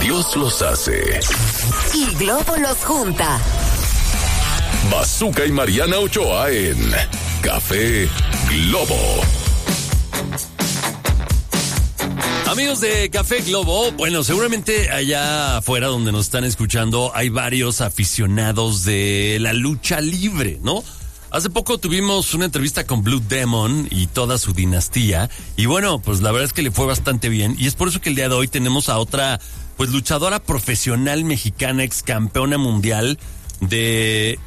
Dios los hace y Globo los junta. Bazooka y Mariana Ochoa en Café Globo. Amigos de Café Globo, bueno, seguramente allá afuera donde nos están escuchando hay varios aficionados de la lucha libre, ¿no? Hace poco tuvimos una entrevista con Blue Demon y toda su dinastía y bueno, pues la verdad es que le fue bastante bien y es por eso que el día de hoy tenemos a otra, pues luchadora profesional mexicana, ex campeona mundial de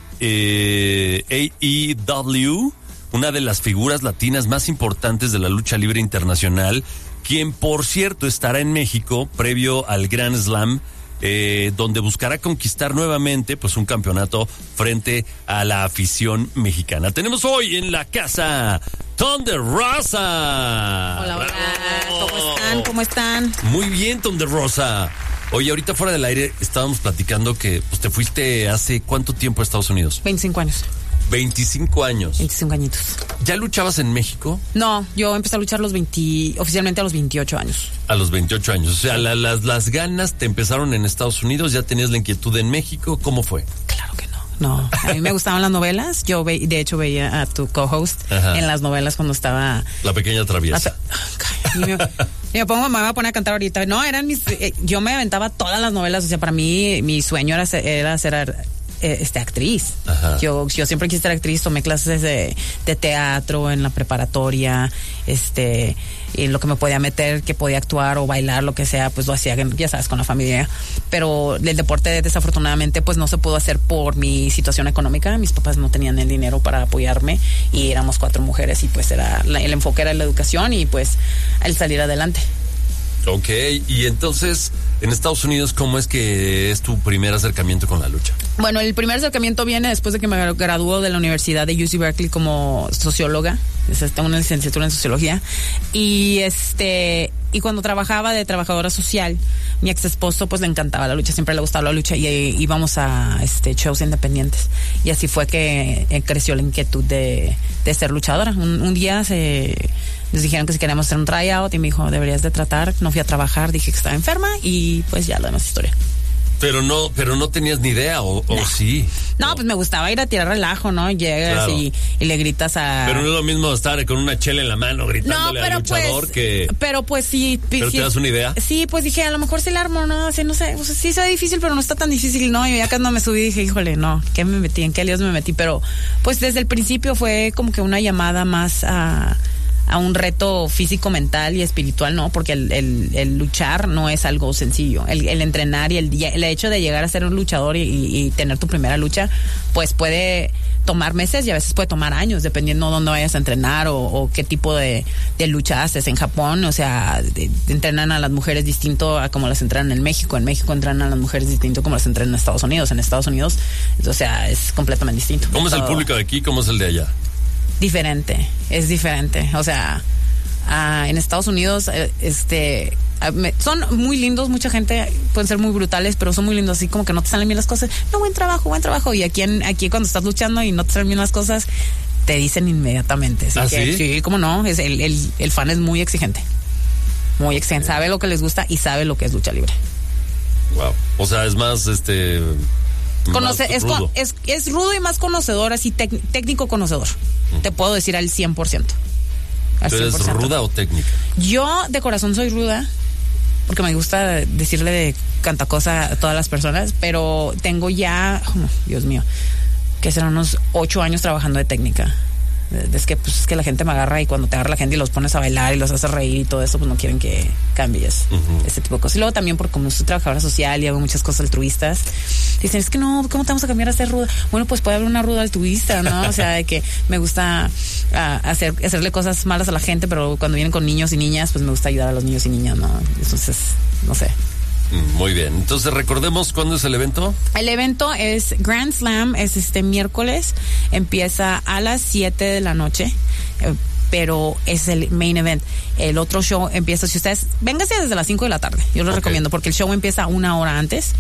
AEW, una de las figuras latinas más importantes de la lucha libre internacional, quien por cierto estará en México previo al Grand Slam, donde buscará conquistar nuevamente pues un campeonato frente a la afición mexicana. Tenemos hoy en la casa Thunder Rosa. Hola, hola. ¿Cómo están? Muy bien, Thunder Rosa. Oye, ahorita fuera del aire estábamos platicando que pues te fuiste hace ¿cuánto tiempo a Estados Unidos? 25 años. 25 años. 25 añitos. ¿Ya luchabas en México? No, yo empecé a luchar oficialmente a los 28 años. A los 28 años. O sea, las ganas te empezaron en Estados Unidos, ya tenías la inquietud en México. ¿Cómo fue? Claro que no. No, a mí me gustaban las novelas. Yo de hecho veía a tu co-host en las novelas cuando estaba... La Pequeña Traviesa. Me voy a poner a cantar ahorita. No, eran yo me aventaba todas las novelas. O sea, para mí mi sueño era ser actriz. Ajá. Yo siempre quise ser actriz, tomé clases de teatro en la preparatoria, en lo que me podía meter, que podía actuar o bailar, lo que sea, pues lo hacía, ya sabes, con la familia. Pero el deporte desafortunadamente pues no se pudo hacer por mi situación económica. Mis papás no tenían el dinero para apoyarme y éramos 4 mujeres y pues el enfoque era la educación y pues el salir adelante. Ok, y entonces, en Estados Unidos, ¿cómo es que es tu primer acercamiento con la lucha? Bueno, el primer acercamiento viene después de que me graduó de la Universidad de UC Berkeley como socióloga. Tengo una licenciatura en sociología. Y cuando trabajaba de trabajadora social, mi ex esposo pues le encantaba la lucha, siempre le gustaba la lucha y íbamos a shows independientes. Y así fue que creció la inquietud de ser luchadora. Un día nos dijeron que si queríamos hacer un tryout y me dijo, deberías de tratar. No fui a trabajar, dije que estaba enferma y pues ya lo demás historia. Pero no tenías ni idea, o sí. No, pues me gustaba ir a tirar relajo, ¿no? Llegas claro. y le gritas a... Pero no es lo mismo estar con una chela en la mano gritándole al luchador que... Pero pues sí... ¿Pero te das una idea? Sí, pues dije, a lo mejor sí la armo, ¿no? Así, no sé, pues sí se ve difícil, pero no está tan difícil, ¿no? Y ya cuando me subí dije, híjole, no, ¿qué me metí? ¿En qué líos me metí? Pero pues desde el principio fue como que una llamada más a un reto físico, mental y espiritual, ¿no? Porque el luchar no es algo sencillo. El entrenar y el hecho de llegar a ser un luchador y tener tu primera lucha, pues puede tomar meses y a veces puede tomar años, dependiendo dónde vayas a entrenar o qué tipo de lucha haces. En Japón, o sea, entrenan a las mujeres distinto a como las entrenan en México. En México entrenan a las mujeres distinto como las entrenan en Estados Unidos. En Estados Unidos, o sea, es completamente distinto. ¿Cómo es el público de aquí? ¿Cómo es el de allá? Es diferente, o sea, en Estados Unidos son muy lindos, mucha gente pueden ser muy brutales, pero son muy lindos, así como que no te salen bien las cosas. No, buen trabajo, y aquí cuando estás luchando y no te salen bien las cosas, te dicen inmediatamente. ¿Ah, sí? Sí, cómo no, el fan es muy exigente, sabe lo que les gusta y sabe lo que es lucha libre. Wow, o sea, es más rudo. Es rudo y más conocedor, así técnico conocedor. Te puedo decir al 100%. ¿Tú eres ruda o técnica? Yo de corazón soy ruda, porque me gusta decirle de cantacosa a todas las personas, pero tengo ya, Dios mío, que serán unos 8 años trabajando de técnica. Es que la gente me agarra y cuando te agarra la gente y los pones a bailar y los haces reír y todo eso, pues no quieren que cambies ese tipo de cosas. Y luego también porque como soy trabajadora social y hago muchas cosas altruistas, dicen, es que no, ¿cómo te vamos a cambiar a ser ruda? Bueno, pues puede haber una ruda altruista, ¿no? O sea, de que me gusta hacerle cosas malas a la gente, pero cuando vienen con niños y niñas, pues me gusta ayudar a los niños y niñas, ¿no? Entonces, no sé. Muy bien, entonces recordemos cuándo es el evento. El evento es Grand Slam, es miércoles, empieza a las 7 de la noche. pero es el main event. El otro show empieza, si ustedes, vénganse desde las 5 de la tarde, yo les recomiendo, porque el show empieza 1 hora antes,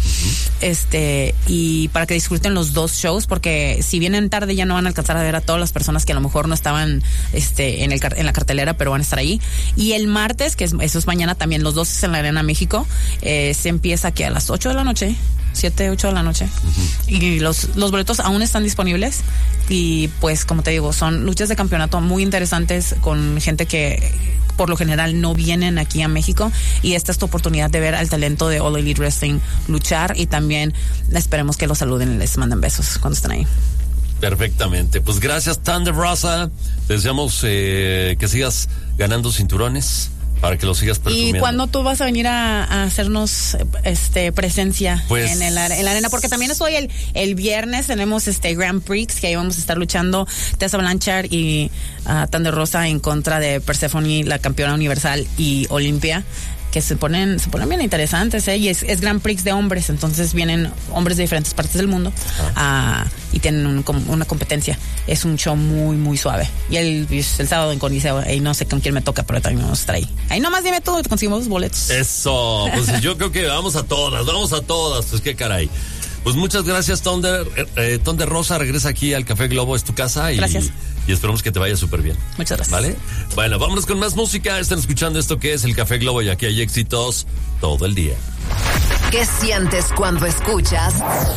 y para que disfruten los 2 shows, porque si vienen tarde ya no van a alcanzar a ver a todas las personas que a lo mejor no estaban en la cartelera, pero van a estar ahí. Y el martes, eso es mañana también, los 2 es en la Arena México, se empieza aquí a las 8 de la noche, 7, 8 de la noche. Y los boletos aún están disponibles. Y pues, como te digo, son luchas de campeonato muy interesantes con gente que por lo general no vienen aquí a México. Y esta es tu oportunidad de ver al talento de All Elite Wrestling luchar. Y también esperemos que los saluden y les manden besos cuando estén ahí. Perfectamente. Pues gracias, Thunder Rosa. Te deseamos que sigas ganando cinturones, para que lo sigas presumiendo. ¿Y cuándo tú vas a venir a hacernos presencia pues, en la arena? Porque también es hoy el viernes, tenemos Grand Prix, que ahí vamos a estar luchando Tessa Blanchard y Thunder Rosa en contra de Persephone, la campeona universal, y Olimpia, que se ponen bien interesantes, y es Grand Prix de hombres, entonces vienen hombres de diferentes partes del mundo y tienen una competencia. Es un show muy, muy suave. Y el sábado en Coliseo, ahí no sé con quién me toca, pero también vamos a estar ahí. Ahí nomás dime tú, te conseguimos los boletos. Eso, pues yo creo que vamos a todas, pues qué caray. Pues muchas gracias, Thunder Rosa, regresa aquí al Café Globo, es tu casa. Gracias. Y esperamos que te vaya súper bien. Muchas gracias. ¿Vale? Bueno, vámonos con más música. Están escuchando esto que es el Café Globo y aquí hay éxitos todo el día. ¿Qué sientes cuando escuchas